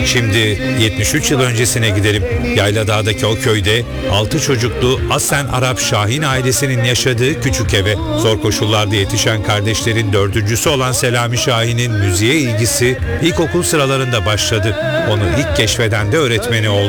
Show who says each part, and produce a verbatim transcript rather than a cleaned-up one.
Speaker 1: Şimdi yetmiş üç yıl öncesine gidelim. Yayladağ'daki o köyde altı çocuklu aslen Arap Şahin ailesinin yaşadığı küçük eve zor koşullarda yetişen kardeşlerin dördüncüsü olan Selami Şahin'in müziğe ilgisi ilkokul sıralarında başladı. Onu ilk keşfeden de öğretmeni oldu.